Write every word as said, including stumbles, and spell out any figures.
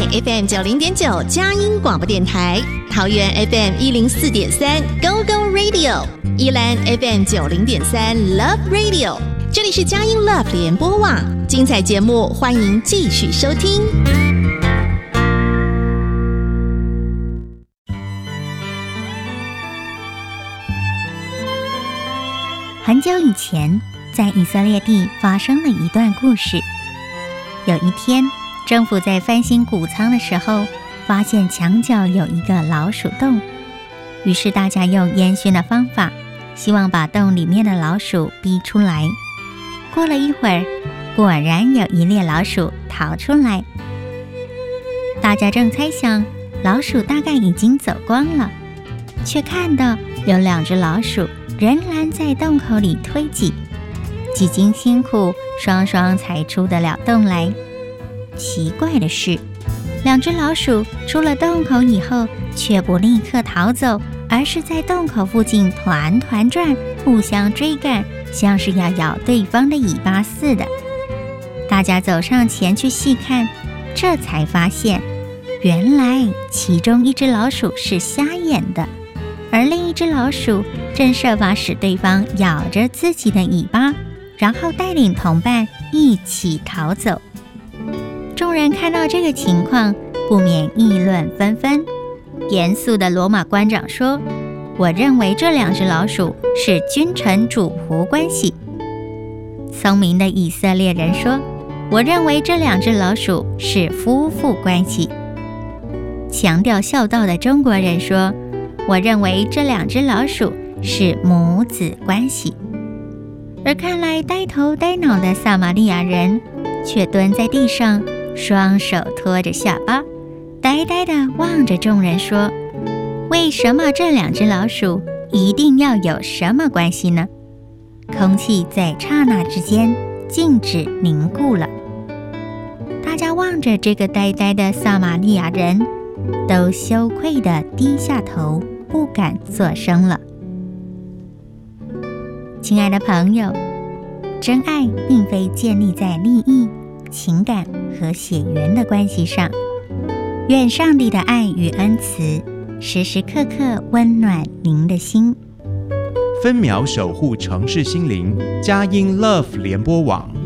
F M 九零点九佳音广播电台，桃园 F M 一零四点三 Go Go Radio， 宜兰 F M 九零点三 Love Radio。这里是佳音 Love 联播网，精彩节目欢迎继续收听。 很久以前，在以色列地发生了一段故事。有一天，政府在翻新谷仓的时候，发现墙角有一个老鼠洞，于是大家用烟熏的方法，希望把洞里面的老鼠逼出来。过了一会儿，果然有一列老鼠逃出来。大家正猜想老鼠大概已经走光了，却看到有两只老鼠仍然在洞口里推挤，几经辛苦，双双才出得了洞来。奇怪的是，两只老鼠出了洞口以后，却不立刻逃走，而是在洞口附近团团转，互相追赶，像是要咬对方的尾巴似的。大家走上前去细看，这才发现，原来其中一只老鼠是瞎眼的，而另一只老鼠正设法使对方咬着自己的尾巴，然后带领同伴一起逃走。众人看到这个情况，不免议论纷纷。严肃的罗马官长说：“我认为这两只老鼠是君臣主仆关系。”聪明的以色列人说：“我认为这两只老鼠是夫妇关系。”强调孝道的中国人说：“我认为这两只老鼠是母子关系。”而看来呆头呆脑的撒玛利亚人却蹲在地上，双手托着下巴，呆呆地望着众人说：“为什么这两只老鼠一定要有什么关系呢？”空气在刹那之间静止凝固了。大家望着这个呆呆的撒玛利亚人，都羞愧地低下头，不敢作声了。亲爱的朋友，真爱并非建立在利益、情感和血缘的关系上。愿上帝的爱与恩慈时时刻刻温暖您的心。 分秒守护城市心灵，佳音 Love 联播网。